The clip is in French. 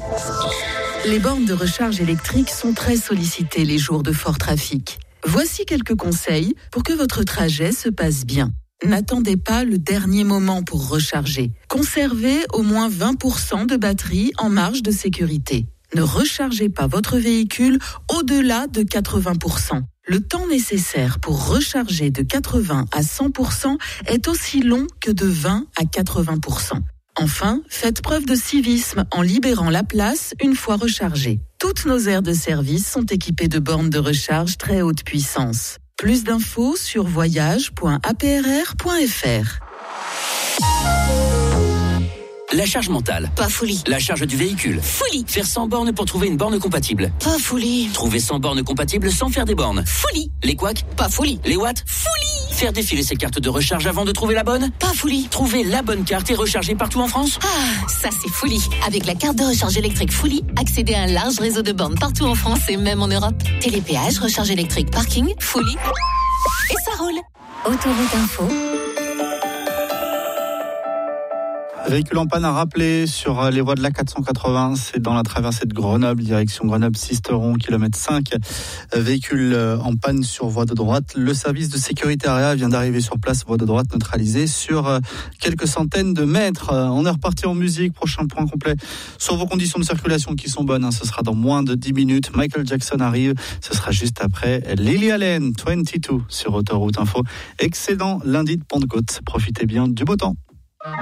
Les bornes de recharge électrique sont très sollicitées les jours de fort trafic. Voici quelques conseils pour que votre trajet se passe bien. N'attendez pas le dernier moment pour recharger. Conservez au moins 20% de batterie en marge de sécurité. Ne rechargez pas votre véhicule au-delà de 80%. Le temps nécessaire pour recharger de 80 à 100% est aussi long que de 20 à 80%. Enfin, faites preuve de civisme en libérant la place une fois rechargée. Toutes nos aires de service sont équipées de bornes de recharge très haute puissance. Plus d'infos sur voyage.aprr.fr. La charge mentale. Pas folie. La charge du véhicule. Folie. Faire 100 bornes pour trouver une borne compatible. Pas folie. Trouver 100 bornes compatibles sans faire des bornes. Folie. Les couacs. Pas folie. Les watts. Folie. Faire défiler ses cartes de recharge avant de trouver la bonne. Pas folie. Trouver la bonne carte et recharger partout en France. Ah, ça c'est folie. Avec la carte de recharge électrique Folie, accédez à un large réseau de bornes partout en France et même en Europe. Télépéage, recharge électrique, parking, Folie. Et ça roule. Autoroute Info. Véhicule en panne à rappeler sur les voies de la 480, c'est dans la traversée de Grenoble, direction Grenoble-Sisteron, kilomètre 5. Véhicule en panne sur voie de droite. Le service de sécurité AREA vient d'arriver sur place, voie de droite neutralisée sur quelques centaines de mètres. On est reparti en musique, prochain point complet sur vos conditions de circulation qui sont bonnes. Ce sera dans moins de 10 minutes. Michael Jackson arrive, ce sera juste après Lily Allen, 22 sur Autoroute Info. Excellent lundi de Pentecôte, profitez bien du beau temps.